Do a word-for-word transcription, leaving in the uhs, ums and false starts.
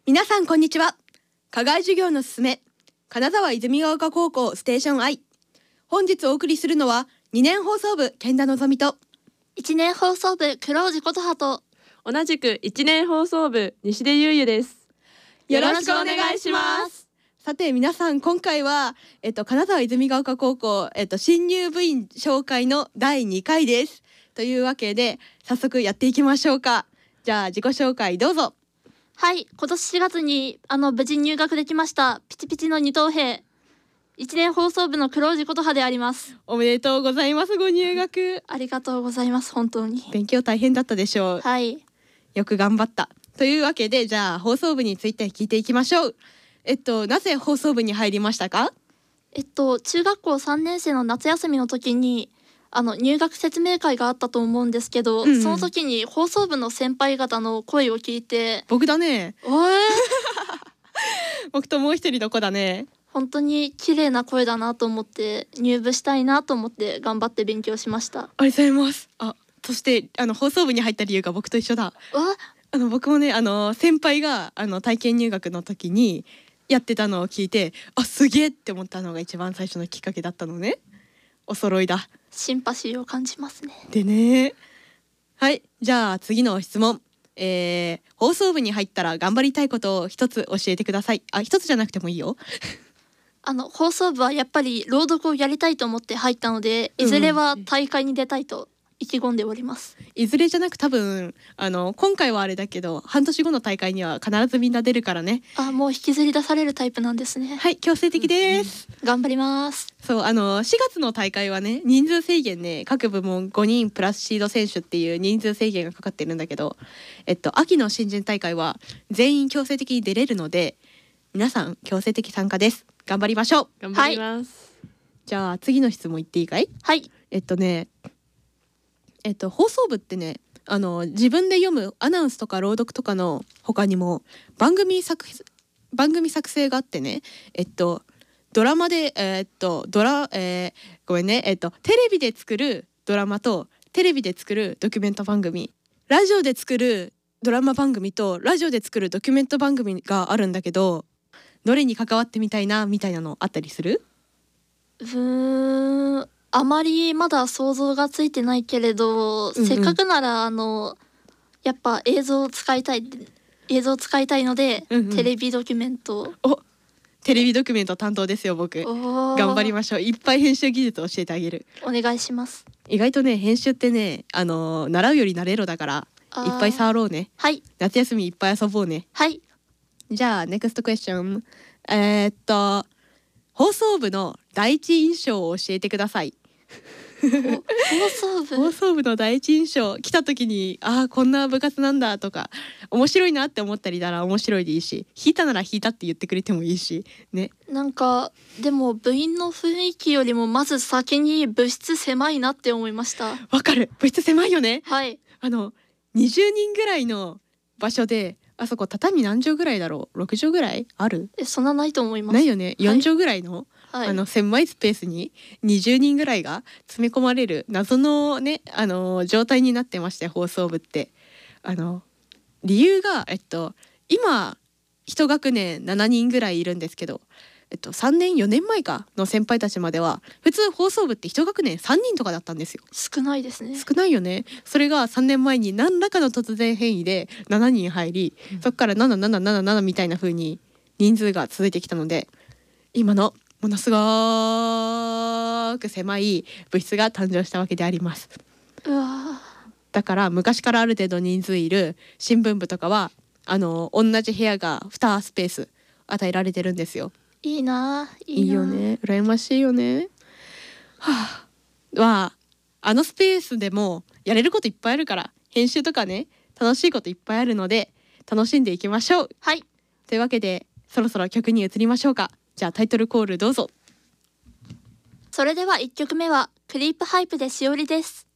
皆さんこんにちは。課外授業のすすめ、金沢泉ヶ丘高校ステーション I。 本日お送りするのはにねん放送部健田のぞみといちねん放送部黒尾琴葉と同じくいちねん放送部西出優優です。 よろしくお願いします。さて皆さん、今回は、えっと、金沢泉ヶ丘高校、えっと、新入部員紹介のだいにかいです。というわけで早速やっていきましょうか。じゃあ自己紹介どうぞ。 はい、今年しがつにあの無事入学できましたピチピチの二等兵いちねん放送部の黒尾琴葉であります。 おめでとうございます。ご入学ありがとうございます。本当に勉強大変だったでしょう。 はい、 よく頑張った。というわけで、じゃあ放送部について聞いていきましょう。えっとなぜ放送部に入りましたか？ えっと中学校さんねん生の夏休みの時にあの入学説明会があったと思うんですけど、うんうん、その時に放送部の先輩方の声を聞いて、 僕だね。 おえ僕ともう一人の子だね。 本当に綺麗な声だなと思って入部したいなと思って頑張って勉強しました。 ありがとうございます。あ、そしてあの放送部に入った理由が僕と一緒だ。あの僕もね、あの先輩があの体験入学の時にやってたのを聞いて、あ、すげえって思ったのが一番最初のきっかけだったのね。お揃いだ。 シンパシーを感じますね。 でね、はい、じゃあ次の質問。えー、放送部に入ったら頑張りたいことを一つ教えてください。あ、一つじゃなくてもいいよ。 あの放送部はやっぱり朗読をやりたいと思って入ったので、いずれは大会に出たいと意気込んでおります。 いずれじゃなく多分あの今回はあれだけど半年後の大会には必ずみんな出るからね。 あ、もう引きずり出されるタイプなんですね。 はい、強制的です、 うん、頑張ります。 そう、あのしがつの大会はね、人数制限ね、各部門ごにんプラスシード選手っていう人数制限がかかってるんだけど、えっと秋の新人大会は全員強制的に出れるので、皆さん強制的参加です。頑張りましょう。 頑張ります、 はい、じゃあ次の質問言っていいかい？ はい。 えっとねえっと放送部ってね、あの自分で読むアナウンスとか朗読とかの他にも番組作番組作成があってね、えっとドラマでえー、っとドラ、えー、ごめんねえっとテレビで作るドラマとテレビで作るドキュメント番組、ラジオで作るドラマ番組とラジオで作るドキュメント番組があるんだけど、どれに関わってみたいなみたいなのあったりする？ うーん、あまりまだ想像がついてないけれど、うんうん、せっかくならあのやっぱ映像を使いたい映像を使いたいので、うんうん、テレビドキュメント。 お、テレビドキュメント担当ですよ僕。頑張りましょう。いっぱい編集技術を教えてあげる。 お願いします。 意外とね、編集ってね、あのー、習うより慣れろだからいっぱい触ろうね。 はい。 夏休みいっぱい遊ぼうね。 はい。 じゃあネクストクエスチョン。えー、っと放送部の第一印象を教えてください。 放送部放送部の第一印象、来た時にあーこんな部活なんだとか面白いなって思ったりなら面白いでいいし、引いたなら引いたって言ってくれてもいいしね。 なんかでも部員の雰囲気よりもまず先に部室狭いなって思いました。 わかる、部室狭いよね。 はい。 あのにじゅうにんぐらいの場所で、あそこ畳何畳ぐらいだろう、ろく畳ぐらいある？ え、そんなないと思います。 ないよね。よん畳ぐらいの、はい、あの狭いスペースににじゅうにんぐらいが詰め込まれる謎のね、あの状態になってまして、放送部って。あの理由が、えっと今一学年しちにんぐらいいるんですけど、えっと、さんねんよねんまえかの先輩たちまでは普通放送部って一学年さんにんとかだったんですよ。 少ないですね。 少ないよね。それがさんねんまえに何らかの突然変異でしちにん入り、うん、そこからななななななななみたいな風に人数が続いてきたので、今のものすごく狭い部室が誕生したわけであります。 うわ、 だから昔からある程度人数いる新聞部とかはあの同じ部屋がにスペース与えられてるんですよ。 いいな、いいな、 いいよね。羨ましいよね。はあ、はあのスペースでもやれることいっぱいあるから、編集とかね、楽しいこといっぱいあるので楽しんでいきましょう。 はい。 というわけでそろそろ曲に移りましょうか。じゃあタイトルコールどうぞ。 それではいっきょくめはクリープハイプでしおりです。